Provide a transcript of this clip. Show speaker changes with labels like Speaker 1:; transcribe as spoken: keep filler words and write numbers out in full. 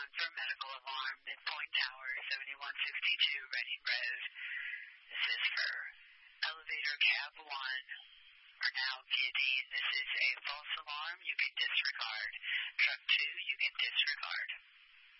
Speaker 1: one for medical alarm, Midpoint Tower, seventy-one sixty-two, Reading Road. This is for elevator cab one. For now, Gideon, this is a false alarm. You can